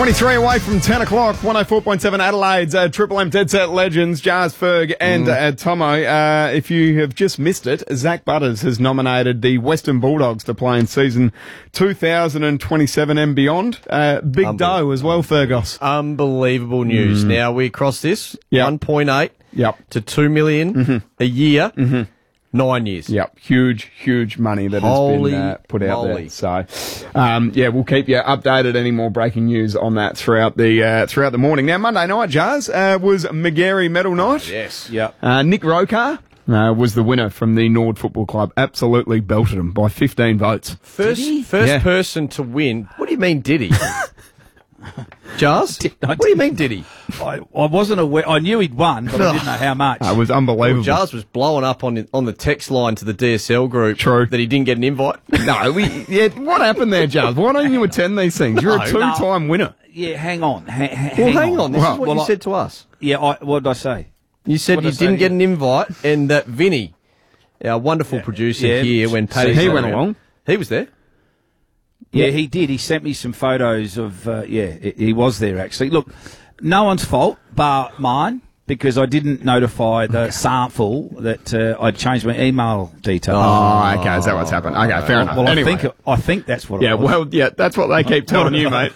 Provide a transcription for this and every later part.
23 away from 10 o'clock, 104.7 Adelaide's Triple M Dead Set Legends, Jars, Ferg and Tomo. If you have just missed it, Zach Butters has nominated the Western Bulldogs to play in season 2027 and beyond. Big dough as well, Fergus. Unbelievable news. Now, we cross this, 1.8 to 2 million a year. 9 years. Yep, huge money that has been put out there. So, we'll keep you updated. Any more breaking news on that throughout the morning. Now, Monday night, Jars, was Magarey Medal Night. Yes, yep. Nick Rokar was the winner from the Nord Football Club. Absolutely belted him by 15 votes. First person to win. What do you mean, did he? Jars? What do you mean, did he? I wasn't aware. I knew he'd won, but I didn't know how much. It was unbelievable. Well, Jars was blowing up on the text line to the DSL group. True. That he didn't get an invite. No, what happened there, Jars? Why don't you attend these things? You're a two-time winner. Yeah, hang on. Hang on. This is what you said to us. Yeah, what did I say? You said you didn't get an invite, and that Vinny, our wonderful producer here, when Paddy... He went along. He was there. Yeah, he did. He sent me some photos of, he was there actually. Look, no one's fault bar mine because I didn't notify the sample that I'd changed my email details. Oh, okay. Is that what's happened? Okay, fair enough. Well, anyway. I think that's what it was. Well, that's what they keep telling you, mate.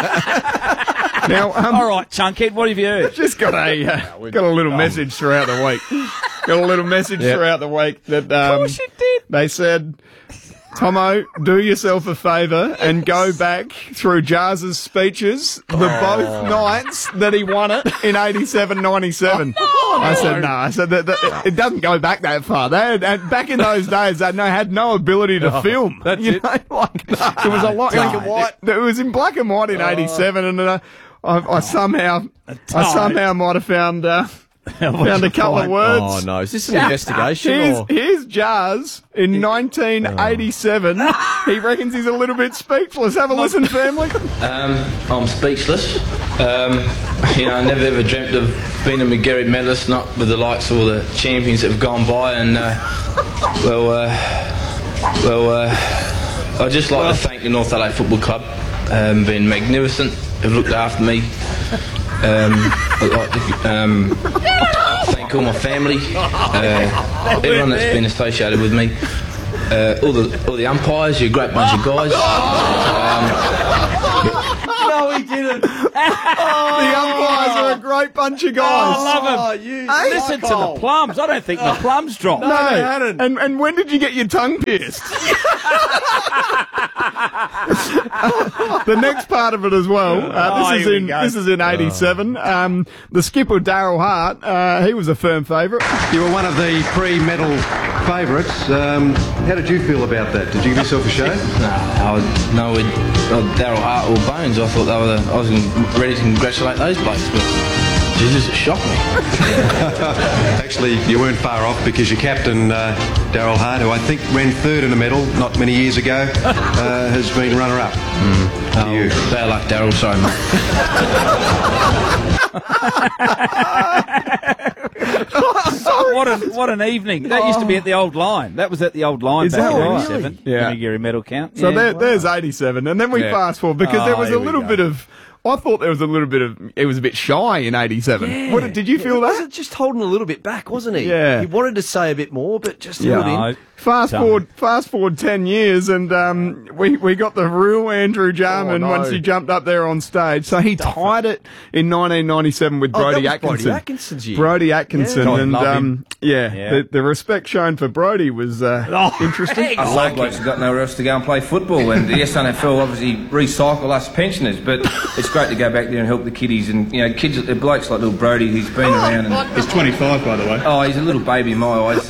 Now, all right, Chunkhead, what have you heard? Just got a little message throughout the week. Got a little message throughout the week that Of course you did. They said, Tomo, do yourself a favour and go back through Jars's speeches both nights that he won it in 87-97. I said, no. I said, it doesn't go back that far. Back in those days, they had no ability to film. That's it. It was a lot. Black and white. It was in black and white in 87, and I somehow might have found a couple of words. Oh, no. Is this an investigation? Here's Jars in 1987. He reckons he's a little bit speechless. Have a listen, family. I'm speechless. I never ever dreamt of being a Magarey medalist, not with the likes of all the champions that have gone by. And, I'd just like to thank the North Adelaide Football Club. Been magnificent. They've looked after me. I'd like to thank all my family, everyone that's been associated with me, all the umpires. You're a great bunch of guys. No, he didn't. The umpires are a great bunch of guys. I love him. Listen to the plums. I don't think the plums dropped. No, they hadn't. And when did you get your tongue pierced? The next part of it as well. This is in 87. The skipper Daryl Hart. He was a firm favourite. You were one of the pre-medal favourites. How did you feel about that? Did you give yourself a shave? No, Daryl Hart or Bones. I thought I was ready to congratulate those blokes, but Jesus, it shocked me. Actually, you weren't far off because your captain, Daryl Hart, who I think ran third in a medal not many years ago, has been runner-up. You. Bad luck, Daryl. Sorry, mate. What an evening. That used to be at the Old Line. That was at the Old Line back in 87. Yeah. The Magarey medal count. So there's 87. And then we fast forward because there was a little bit of... I thought there was a little bit of... It was a bit shy in 87. Yeah. Did you feel that? Was just holding a little bit back, wasn't he? Yeah. He wanted to say a bit more, but just held in. Fast forward 10 years, and we got the real Andrew Jarman once he jumped up there on stage. So he tied it in 1997 with Brodie Atkinson. Brodie Atkinson's year. Brodie Atkinson, and the respect shown for Brodie was interesting. A lot of blokes have got nowhere else to go and play football, and the SNFL obviously recycle us pensioners, but it's great to go back there and help the kiddies, and kids, blokes like little Brodie, who's been around, and He's 25, by the way. oh, he's a little baby in my eyes.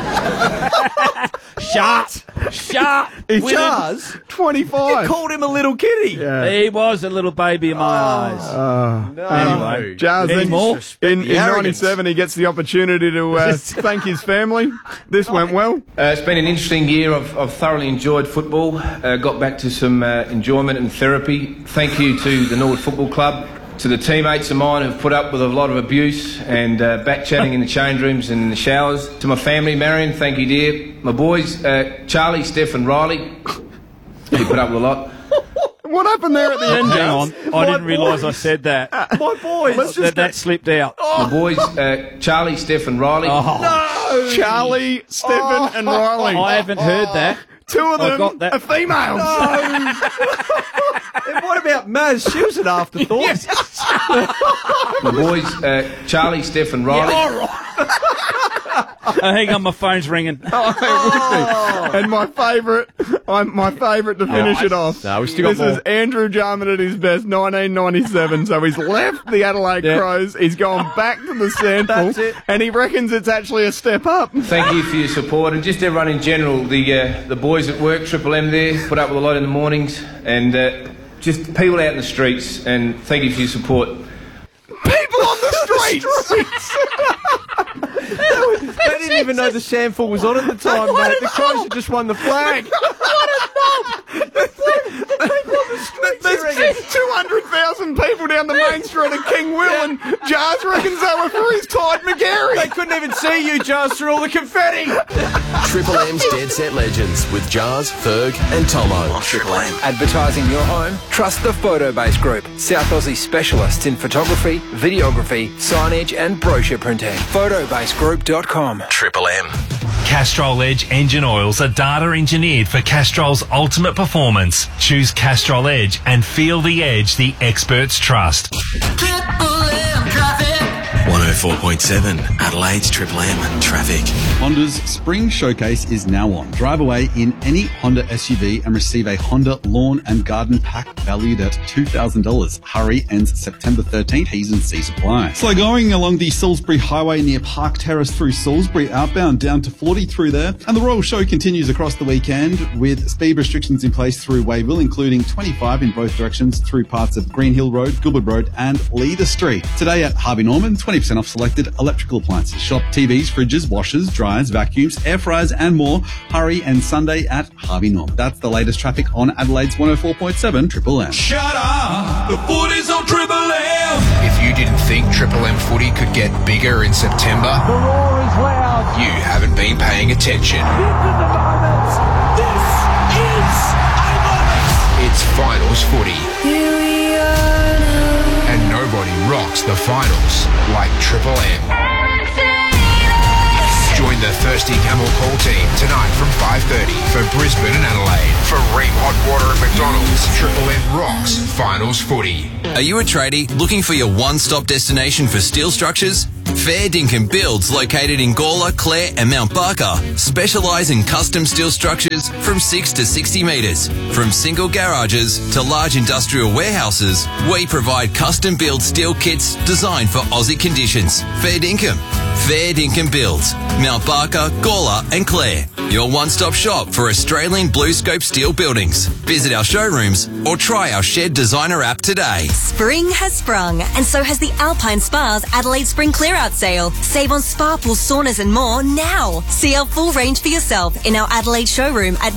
Sharp. He does? 25. You called him a little kiddie. Yeah. He was a little baby in my eyes. Anyway. Jars, Any more? In 97, he gets the opportunity to thank his family. This went well. It's been an interesting year. I've thoroughly enjoyed football. Got back to some enjoyment and therapy. Thank you to the Nord Football Club, to the teammates of mine who've put up with a lot of abuse and back-chatting in the change rooms and in the showers. To my family, Marion, thank you, dear. My boys, Charlie, Steph and Riley, who put up with a lot. What happened there at the end? Hang on. I didn't realise I said that. My boys. That slipped out. The boys, Charlie, Steph and Riley. No! Charlie, Stephen, and Riley. I haven't heard that. Two of them got that. are females. And what about Maz? She was an afterthought. The boys, Charlie, Steph and Riley. Hang on, my phone's ringing. And my favourite to finish it off. No, we still got this more. is Andrew Jarman at his best, 1997. So he's left the Adelaide Crows. He's gone back to the Sandful. That's it. And he reckons it's actually a step up. Thank you for your support, and just everyone in general. The boys at work, Triple M there, put up with a lot in the mornings, and just people out in the streets, and thank you for your support. People on the streets! They didn't even know the Sandful was on at the time, mate. The Crows had just won the flag. There's 200,000 people down the main street of King Will, and Jars reckons they were for his Tide McGarry. They couldn't even see you, Jars, through all the confetti. Triple M's Dead Set Legends with Jars, Ferg and Tomo on Triple M. Advertising your home? Trust the Photobase Group. South Aussie specialists in photography, videography, signage and brochure printing. Photobasegroup.com. Triple M. Castrol Edge engine oils are data engineered for Castrol's ultimate performance. Choose Castrol Edge and feel the edge the experts trust. 104.7 Adelaide's Triple M traffic. Honda's Spring Showcase is now on. Drive away in any Honda SUV and receive a Honda Lawn and Garden Pack valued at $2,000. Hurry, ends September 13th. T's and C's apply. So going along the Salisbury Highway near Park Terrace through Salisbury, outbound down to 40 through there. And the Royal Show continues across the weekend with speed restrictions in place through Wayville, including 25 in both directions through parts of Green Hill Road, Gilbert Road and Leader Street. Today at Harvey Norman, 20% off selected electrical appliances. Shop TVs, fridges, washers, dryers, vacuums, air fryers and more. Hurry, and Sunday at Harvey Norman. That's the latest traffic on Adelaide's 104.7 Triple M. Shut up! The footy's on Triple M! If you didn't think Triple M footy could get bigger in September, the roar is loud. You haven't been paying attention. It's finals footy. And nobody rocks the finals like Triple M. Join the Thirsty Camel Call team tonight from 5:30 for Brisbane and Adelaide. For Ream Hot Water and McDonald's, Triple M rocks finals footy. Are you a tradie looking for your one-stop destination for steel structures? Fair Dinkum Builds, located in Gawler, Clare and Mount Barker, specialise in custom steel structures from 6 to 60 metres. From single garages to large industrial warehouses, we provide custom-built steel kits designed for Aussie conditions. Fair Dinkum. Fair Dinkum Builds, Mount Barker, Gawler and Clare. Your one-stop shop for Australian Blue Scope steel buildings. Visit our showrooms or try our Shed Designer app today. Spring has sprung, and so has the Alpine Spa's Adelaide Spring Clear-Out Sale. Save on spa pools, saunas and more now. See our full range for yourself in our Adelaide showroom at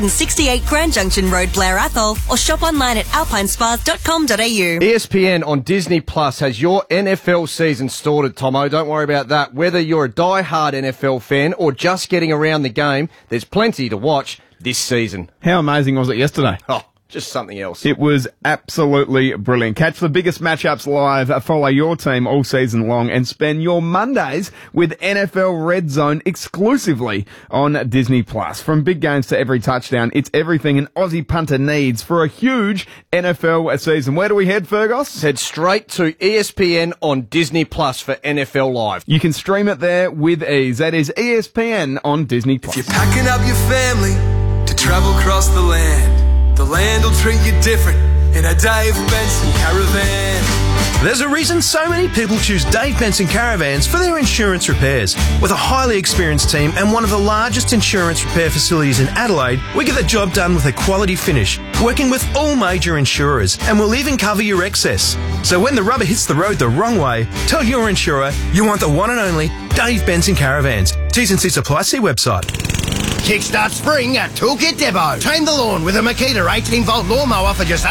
168 Grand Junction Road, Blair Athol, or shop online at alpinespas.com.au. ESPN on Disney Plus has your NFL season sorted, Tomo. Don't worry about that. Whether you're a die-hard NFL fan or just getting around the game, there's plenty to watch this season. How amazing was it yesterday? Oh, just something else. It was absolutely brilliant. Catch the biggest matchups live, follow your team all season long, and spend your Mondays with NFL Red Zone exclusively on Disney Plus. From big games to every touchdown, it's everything an Aussie punter needs for a huge NFL season. Where do we head, Fergus? Head straight to ESPN on Disney Plus for NFL Live. You can stream it there with ease. That is ESPN on Disney Plus. If you're packing up your family to travel across the land will treat you different in a Dave Benson Caravan. There's a reason so many people choose Dave Benson Caravans for their insurance repairs. With a highly experienced team and one of the largest insurance repair facilities in Adelaide, we get the job done with a quality finish, working with all major insurers, and we'll even cover your excess. So when the rubber hits the road the wrong way, tell your insurer you want the one and only Dave Benson Caravans. T's and C's apply. See website. Kickstart spring at Toolkit Depot. Tame the lawn with a Makita 18-volt lawnmower for just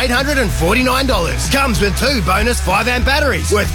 $849. Comes with 2 bonus 5-amp batteries worth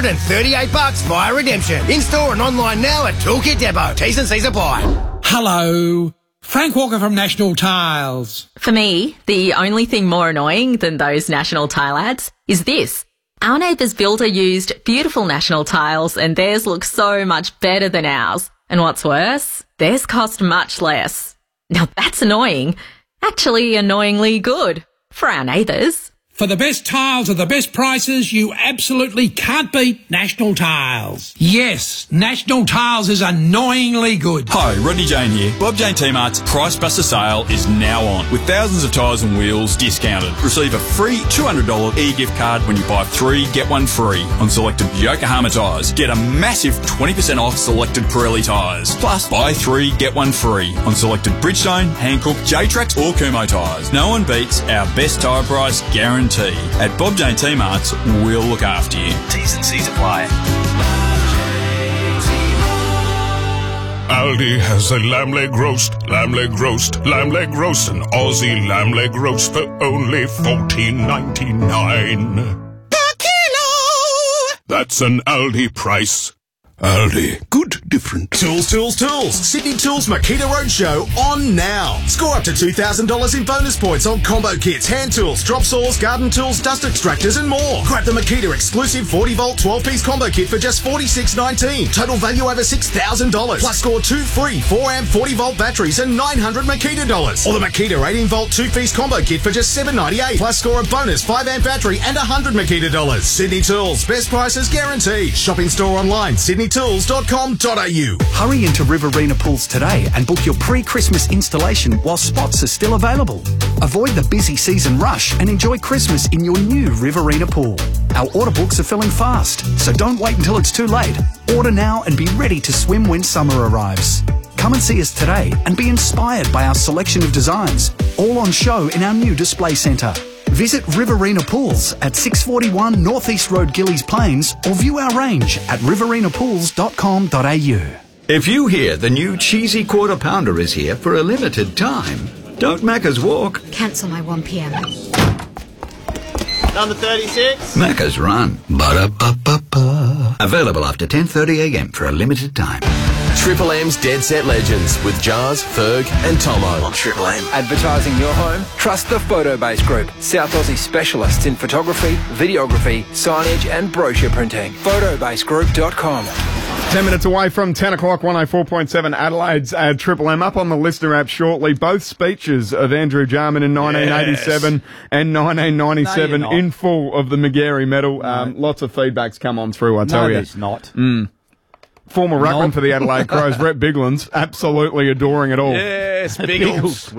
$438 via redemption. In-store and online now at Toolkit Depot. T's and C's apply. Hello. Frank Walker from National Tiles. For me, the only thing more annoying than those National Tile ads is this. Our neighbour's builder used beautiful National Tiles and theirs looks so much better than ours. And what's worse, theirs cost much less. Now that's annoying. Actually annoyingly good for our neighbours. For the best tiles at the best prices, you absolutely can't beat National Tiles. Yes, National Tiles is annoyingly good. Hi, Rodney Jane here. Bob Jane T-Mart's Price Buster sale is now on, with thousands of tyres and wheels discounted. Receive a free $200 e-gift card when you buy 3, get 1 free on selected Yokohama tyres. Get a massive 20% off selected Pirelli tyres. Plus, buy 3, get 1 free on selected Bridgestone, Hankook, J-Trax or Kumho tyres. No one beats our best tyre price guarantee. At Bob Jane T-Mart's, we'll look after you. T's and C's apply. Aldi has a lamb leg roast, lamb leg roast, lamb leg roast, an Aussie lamb leg roast for only $14.99 per kilo. That's an Aldi price. Aldi, good, different. Tools. Sydney Tools Makita Roadshow on now. Score up to $2,000 in bonus points on combo kits, hand tools, drop saws, garden tools, dust extractors and more. Grab the Makita exclusive 40-volt 12-piece combo kit for just $46.19. Total value over $6,000. Plus score 2 free 4-amp 40-volt batteries and $900 Makita dollars. Or the Makita 18-volt 2-piece combo kit for just $7.98. Plus score a bonus 5-amp battery and $100 Makita dollars. Sydney Tools, best prices guaranteed. Shop in store online, sydneytools.com.au. Hurry into Riverina Pools today and book your pre-Christmas installation while spots are still available. Avoid the busy season rush and enjoy Christmas in your new Riverina pool. Our order books are filling fast, so don't wait until it's too late. Order now and be ready to swim when summer arrives. Come and see us today and be inspired by our selection of designs, all on show in our new display centre. Visit Riverina Pools at 641 North East Road, Gillies Plains, or view our range at riverinaPools.com.au. If you hear the new cheesy quarter pounder is here for a limited time, don't Macca's walk. Cancel my 1 p.m. Number 36. Macca's run. Ba-da-ba-ba-ba. Available after 10:30 a.m. for a limited time. Triple M's Dead Set Legends with Jars, Ferg and Tomo on Triple M. Advertising your home? Trust the Photobase Group. South Aussie specialists in photography, videography, signage and brochure printing. Photobasegroup.com. 10 minutes away from 10 o'clock, 104.7 Adelaide's Triple M. Up on the listener app shortly, both speeches of Andrew Jarman in 1987 and 1997 in full of the Magarey medal. Lots of feedbacks come on through, I tell you. No, there's not. Former ruckman for the Adelaide Crows, Rhett Biglan's, absolutely adoring it all. Yes, Biggles.